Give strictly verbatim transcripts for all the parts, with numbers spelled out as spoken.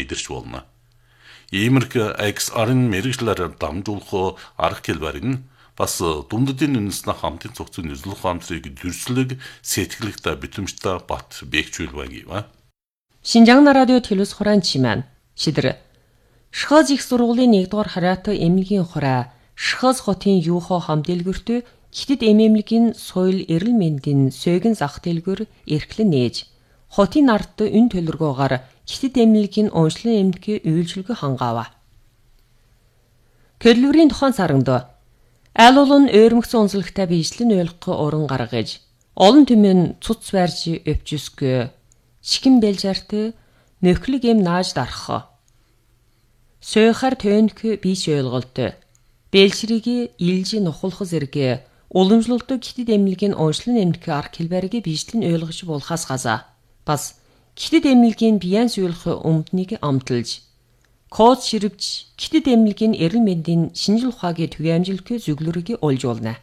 мэдэрч болно. Иймэрхүү X R-ын мэрэгжлээр дамжуулах арга хэлбэр нь бас дундадын үндэснэ хамтын цогцын нөлөөлөх хамтрыг дүрслэг сэтгэлэгтэй битэмжтэй бат бэхжүүлвэгийн. Шинжаан радио телевиз хураан чимэн шидэр Шхаз их сургуулийн нэгдүгээр хараатай эмнэлгийн хураа Шхаз хотын юухо хамдэлгэртөө хитэд эмэмлэгийн соёл эрэл мэндийн сөөгөн зах дэлгүүр эрхлэн нээж хотын ард өн төлөргөөгөр хитэд эмнэлгийн онцлон эмнэлгийн үйлчилгээ хангаава. Кэрлүүрийн тухайн саранд аль олон өөрмөгсөн онцлогтой биечлэн ойлгох уран гаргаж олон түмэн цуц барьж өвчсгөө чихэн бэлжарт нөхлөг эм нааж дарах. Сөөхөр төнх биш ойлголт бэлшрийг илж нухулах зэрэг уламжлалт хитэд эмнэлгийн онцлон эмнэлгийн арга хэлбэрийг биечлэн ойлгож болохоос газа бас хитэд эмнэлгийн биян суулгах өмднийг амталж код ширвж хитэд эмнэлгийн эрэл мэндийн шинжил ухаагийн түгээмжлэх зөвлөрийг олж болно.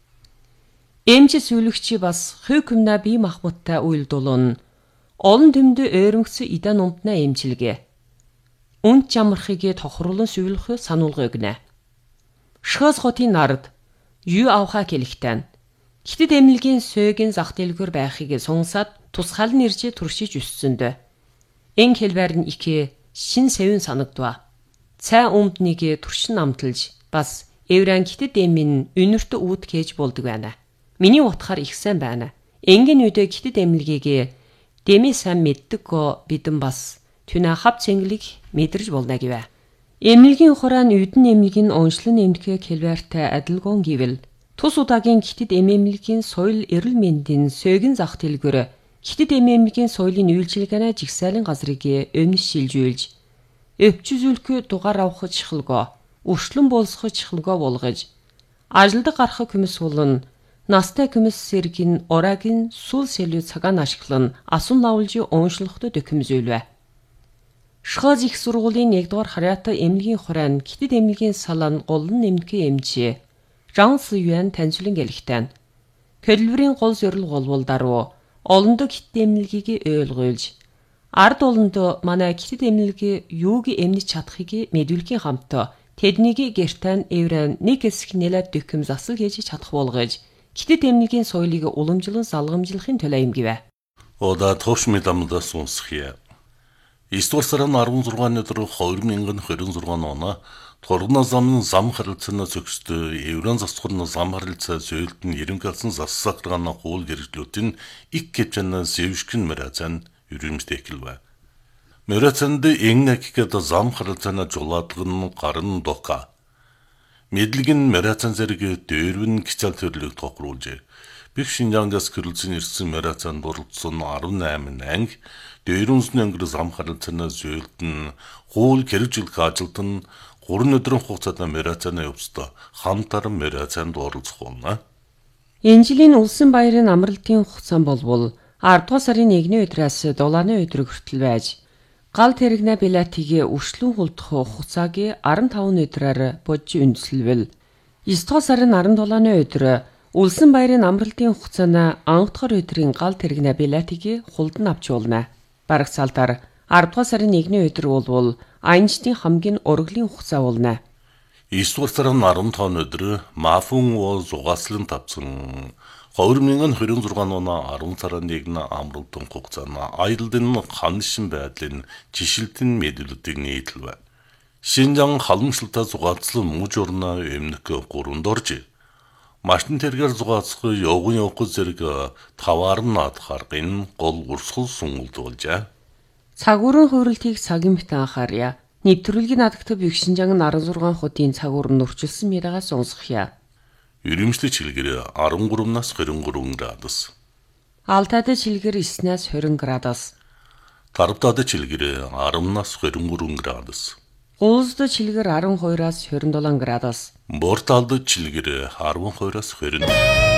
Эмч сүүлэгч бас хөв хүмнэ бие махбодтай уйлдулун олон төмдө өөрмөгсөн идан умтна эмчилгээ. Үн чамрахыг тохируулан суулгах сануулга өгнө. Шхаз хотын нард юу авахаа хэлэхтэн хитэд эмнэлгийн сөөгэн зах дэлгүүр байхыг сунгасаад тусгаал нь ирж туршиж өссөндөө. Эн хэлбэр нь их шин сэвэн санагдва. Цай өмднийг туршин амталж бас эврэн хитэд эмийн өнөртө үүд кээж болдог байна. Миний утгаар их сайн байна. Энгийн үедээ хитэд эмнэлгийг дэми сайн мэддэггүй бидэн бас түнэ хав цэнгэлийг мэдэрж болно гэвэ. Эмнэлгийн хураа нь үдэн эмнэлгийн онцлон эмнэлгийн хэлбэртэй адилгуун гэвэл тус удаагийн хитэд эмэмлэгийн соёл эрэл мэндийн сөөгөн зах дэлгүүр хитэд эмэмлэгийн соёлын үйлчилгээнэ жигсаалын газрыг өмнөс шилжүүлж өвчзүүлэх дугаар авах чихэлгөө өршлөн болсох чихэлгөө болгож ажилд гарах хүмүүс болон настай хүмүүс сэргин ораагийн сул сэлүү цагаан ашиглан асуун лавлж уншлахад дөхөмзүүлвэ. Шхаз их сургуулийн нэгдүгээр хараатай эмнэлгийн хураан хитэд эмнэлгийн салан голн эмнэлгийн эмчи Жанс Юан танилцуулан гэлэхтэн. Кэлврийн гол зорилго болвол даруй олондоо хитэд эмнэлгийг ойлгуулж ард олондоо манай хитэд эмнэлгийн юуг эмнэж чадахыг мэдүүлэхийн хамт тэднийг гэртэн эврэн нэг хэсэг нэлээд дөхөм засал хийж чадах болгож хитэд эмнэлгийн соёлыг уламжлан салгамжлахын төлөө юм гэвэ. Ода товш мэдамдаа сонсхия. Эсвэл сарын арван зургааны өдөр хоёр мянган хорин зургааны оноо Торгоно замын зам харилцааны зөкстө еврон засгын зам харилцаа сөйлд нь ерөнхийдсөн зассагргааны хууль хэрэгжлүүдийн их гэвчэн сэвшгэн мэрэцэн юрэмстэй хэлвэ. Мэрэцэнд энгэггээд зам харилцааны жуулаадгын гарын дока. Мэдлэгэн мэрэцэн зэрэг дөрвөн гिचэл төрлөг тохируулж бих Шинжаангаас гэрэлцэн ирсэн мэрэцэн дурлцсан арван найман анги дөрвөн ангир зам харилцааны сөйлд нь хууль хэрэгжүүлэх ажилд нь гурван өдрийн хугацаанд мэрэцэн явцдаа хамтар мэрэцэнд оролцох болно. Энэ жилийн улсын баярын амралтын хугацаа болвол ардугаар сарын нэгний өдрөөс дулааны өдөр хүртэл байж гал тэрэгнэ билетийг өршлөн хулдах хугацааг арван таван өдрөөр бодж үндэслэвэл есдугаар сарын арван дулааны өдөр улсын баярын амралтын хугацаанд анхдугаар өдрийн гал тэрэгнэ билетийг хулдан авч болно. Барагцаалдаар ардугаар сарын нэгний өдөр болвол Айнштейн хамгийн урлагийн хугацаа болно. есдугаар сарын арван таван өдөр Мафун уу зугаслан тавцсан хоёр мянган хорин зургааны оноо арван сарын нэгний амралтын хугацаанд аялалын ханшин байдлын жишилтэн мэдүүлэлтийг нийтлвэ. Шинжаан халамжлалтай зугаацлан мууж орно эмнэх гурванд орж машин тэргээр зугаацах явган явах зэрэг таваар наад харгын гол урсгал сунгуулд болжээ. Цагуурын хувирлтыг цагийн мэт анхаарья. Нэвтрүүлгийн надагт бих Шинжаан арван зургаан хотын цагуур нурчилсан мэрэгээс сонсгоё. Ерөмжлөг чилгээр арван гуравнаас хорин гурван градус. Алтайд чилгээр девятнаас хорин градус. Тарвтад чилгээр арваннаас хорин гурван градус. Улсд чилгээр арван хоёроос хорин долоон градус. Борталд чилгээр арван хоёроос хорин